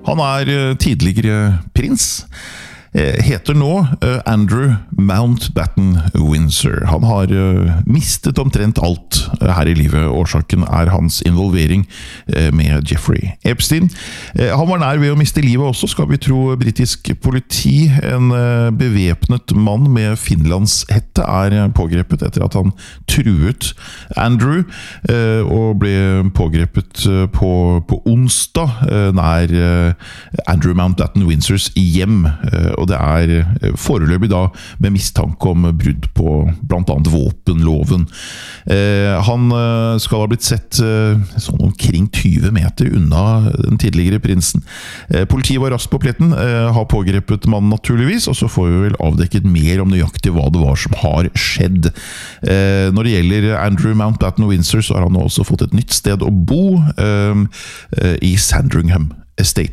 Han tidligere prins. Heter nå Andrew Mountbatten Windsor. Han har mistet omtrent alt her i livet. Årsaken hans involvering med Jeffrey Epstein. Han var nær ved å miste livet også, skal vi tro britisk politi. En bevæpnet mann med finlandshette pågrepet etter at han truet Andrew, og ble pågrepet på onsdag nær Andrew Mountbatten Windsors hjem, og det foreløpig da med mistanke om brudd på blant annet våpenloven. Han skal ha blitt sett sånn omkring 20 meter unna den tidligere prinsen. Politiet var raskt på pletten, har pågrepet mannen naturligvis, og så får vi vel avdekket mer om nøyaktig hva det var som har skjedd. Når det gjelder Andrew Mountbatten Windsor, så har han også fått et nytt sted å bo i Sandringham Estate.